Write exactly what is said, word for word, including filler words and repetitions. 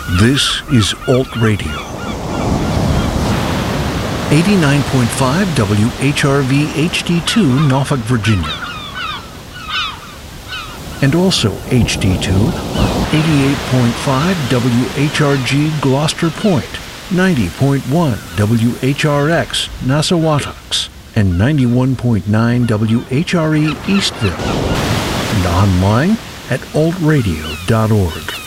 This is Alt Radio. eighty-nine point five W H R V H D two, Norfolk, Virginia. And also H D two on eighty-eight point five W H R G Gloucester Point, ninety point one W H R X Nassawatucks, and ninety-one point nine W H R E Eastville. And online at alt radio dot org.